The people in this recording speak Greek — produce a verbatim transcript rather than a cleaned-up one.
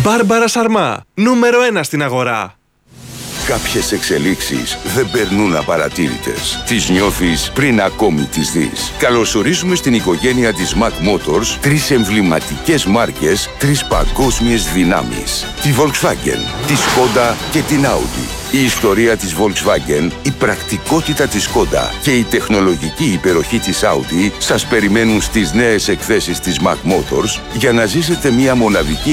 Μπάρμπαρα Σαρμά, νούμερο ένα στην αγορά. Κάποιες εξελίξεις δεν περνούν απαρατήρητες. Τις νιώθεις πριν ακόμη τις δεις. Καλωσορίζουμε στην οικογένεια της Mac Motors τρεις εμβληματικές μάρκες, τρεις παγκόσμιες δυνάμεις. Τη Volkswagen, τη Skoda και την Audi. Η ιστορία της Volkswagen, η πρακτικότητα της Skoda και η τεχνολογική υπεροχή της Audi σας περιμένουν στις νέες εκθέσεις της Mac Motors για να ζήσετε μια μοναδική